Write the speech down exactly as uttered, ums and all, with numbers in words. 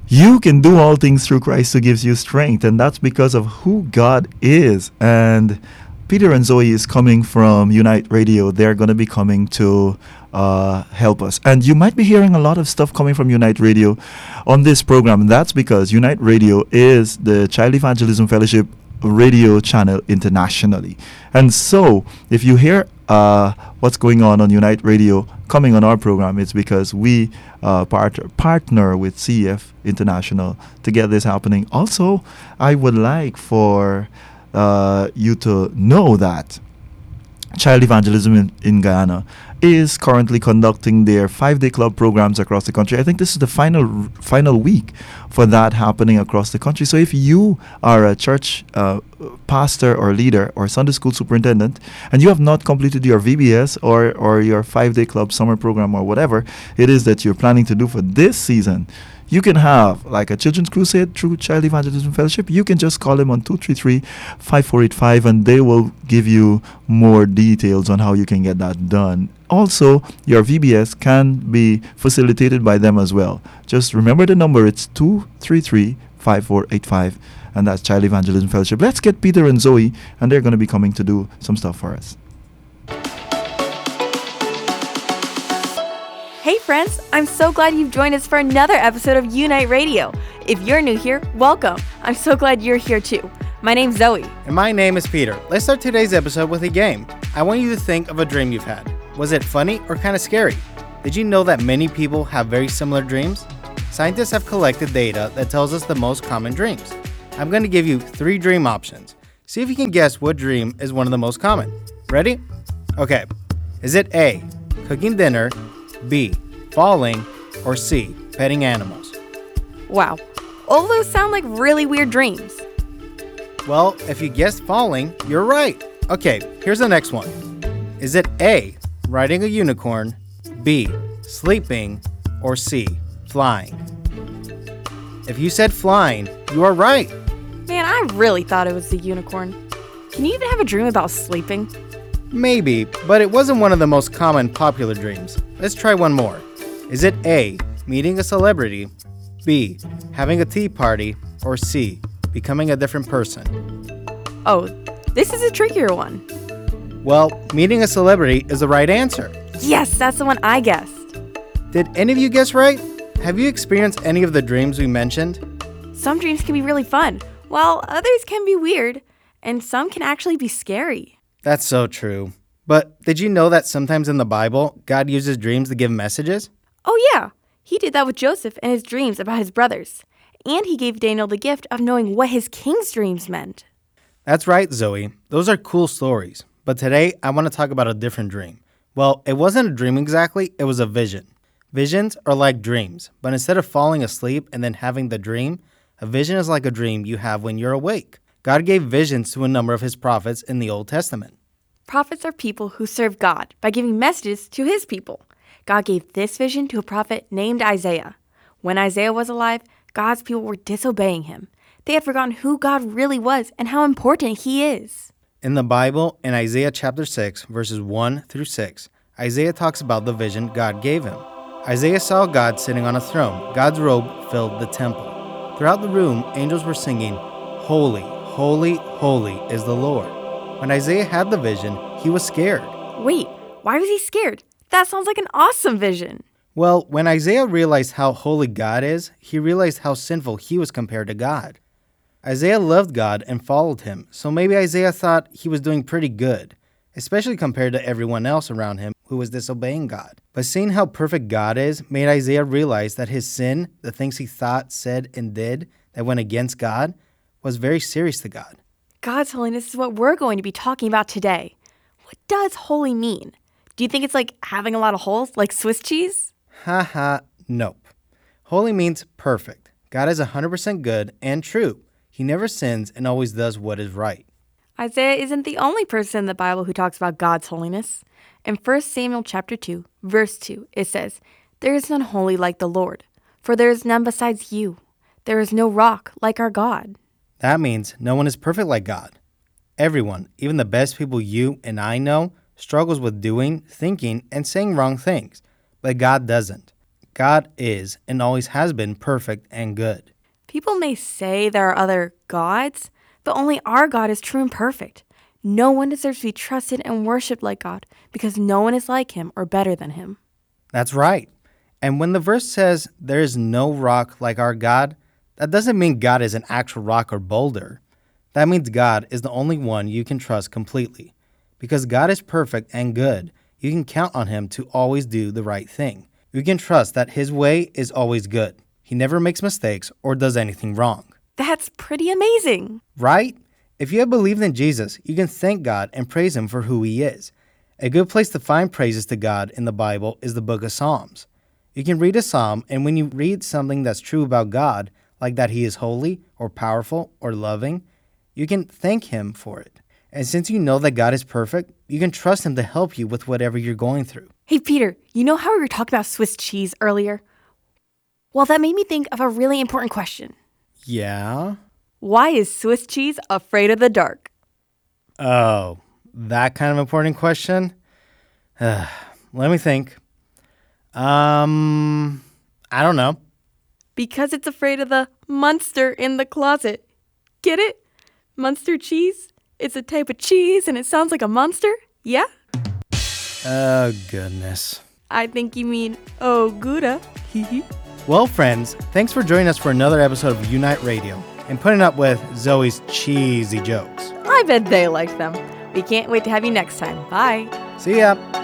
You can do all things through Christ who gives you strength, and that's because of who God is. And Peter and Zoe is coming from Unite Radio. They're going to be coming to uh, help us. And you might be hearing a lot of stuff coming from Unite Radio on this program. That's because Unite Radio is the Child Evangelism Fellowship radio channel internationally. And so if you hear uh, what's going on on Unite Radio coming on our program, it's because we uh, part- partner with C E F International to get this happening. Also, I would like for uh, you to know that Child Evangelism in, in Guyana is currently conducting their five-day club programs across the country. I think this is the final final week for that happening across the country. So if you are a church uh, pastor or leader or Sunday school superintendent and you have not completed your V B S or, or your five-day club summer program or whatever it is that you're planning to do for this season, you can have like a children's crusade through Child Evangelism Fellowship. You can just call them on two three three, five four eight five and they will give you more details on how you can get that done. Also, your V B S can be facilitated by them as well. Just remember the number. It's two three three, five four eight five and that's Child Evangelism Fellowship. Let's get Peter and Zoe, and they're going to be coming to do some stuff for us. Hey friends, I'm so glad you've joined us for another episode of Unite Radio. If you're new here, welcome. I'm so glad you're here too. My name's Zoe. And my name is Peter. Let's start today's episode with a game. I want you to think of a dream you've had. Was it funny or kind of scary? Did you know that many people have very similar dreams? Scientists have collected data that tells us the most common dreams. I'm going to give you three dream options. See if you can guess what dream is one of the most common. Ready? Okay. Is it A, cooking dinner, B, falling, or C, petting animals? Wow, all those sound like really weird dreams. Well, if you guessed falling, you're right. Okay, here's the next one. Is it A, riding a unicorn, B, sleeping, or C, flying? If you said flying, you are right. Man, I really thought it was the unicorn. Can you even have a dream about sleeping? Maybe, but it wasn't one of the most common popular dreams. Let's try one more. Is it A, meeting a celebrity, B, having a tea party, or C, becoming a different person? Oh, this is a trickier one. Well, meeting a celebrity is the right answer. Yes, that's the one I guessed. Did any of you guess right? Have you experienced any of the dreams we mentioned? Some dreams can be really fun, while others can be weird, and some can actually be scary. That's so true. But did you know that sometimes in the Bible, God uses dreams to give messages? Oh yeah, he did that with Joseph and his dreams about his brothers. And he gave Daniel the gift of knowing what his king's dreams meant. That's right, Zoe. Those are cool stories. But today, I want to talk about a different dream. Well, it wasn't a dream exactly, it was a vision. Visions are like dreams, but instead of falling asleep and then having the dream, a vision is like a dream you have when you're awake. God gave visions to a number of his prophets in the Old Testament. Prophets are people who serve God by giving messages to his people. God gave this vision to a prophet named Isaiah. When Isaiah was alive, God's people were disobeying him. They had forgotten who God really was and how important he is. In the Bible, in Isaiah chapter six, verses one through six, Isaiah talks about the vision God gave him. Isaiah saw God sitting on a throne. God's robe filled the temple. Throughout the room, angels were singing, "Holy, holy, holy is the Lord." When Isaiah had the vision, he was scared. Wait, why was he scared? That sounds like an awesome vision. Well, when Isaiah realized how holy God is, he realized how sinful he was compared to God. Isaiah loved God and followed him, so maybe Isaiah thought he was doing pretty good, especially compared to everyone else around him who was disobeying God. But seeing how perfect God is made Isaiah realize that his sin, the things he thought, said, and did that went against God, was very serious to God. God's holiness is what we're going to be talking about today. What does holy mean? Do you think it's like having a lot of holes, like Swiss cheese? Ha ha, nope. Holy means perfect. God is one hundred percent good and true. He never sins and always does what is right. Isaiah isn't the only person in the Bible who talks about God's holiness. In First Samuel chapter two, verse two, it says, "There is none holy like the Lord, for there is none besides you. There is no rock like our God." That means no one is perfect like God. Everyone, even the best people you and I know, struggles with doing, thinking, and saying wrong things. But God doesn't. God is and always has been perfect and good. People may say there are other gods, but only our God is true and perfect. No one deserves to be trusted and worshipped like God because no one is like him or better than him. That's right. And when the verse says there is no rock like our God, that doesn't mean God is an actual rock or boulder. That means God is the only one you can trust completely. Because God is perfect and good, you can count on him to always do the right thing. You can trust that his way is always good. He never makes mistakes or does anything wrong. That's pretty amazing. Right? If you have believed in Jesus, you can thank God and praise him for who he is. A good place to find praises to God in the Bible is the book of Psalms. You can read a psalm, and when you read something that's true about God, like that he is holy or powerful or loving, you can thank him for it. And since you know that God is perfect, you can trust him to help you with whatever you're going through. Hey, Peter, you know how we were talking about Swiss cheese earlier? Well, that made me think of a really important question. Yeah? Why is Swiss cheese afraid of the dark? Oh, that kind of important question? Uh, let me think. Um, I don't know. Because it's afraid of the monster in the closet. Get it? Munster cheese? It's a type of cheese and it sounds like a monster? Yeah? Oh, goodness. I think you mean, oh, Gouda. Well, friends, thanks for joining us for another episode of Unite Radio and putting up with Zoe's cheesy jokes. I bet they like them. We can't wait to have you next time. Bye. See ya.